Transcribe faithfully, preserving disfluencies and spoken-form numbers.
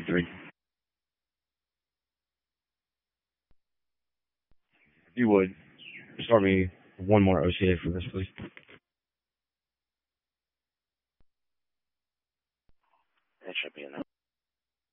three. If you would, start me one more O C A for this, please. That should be enough.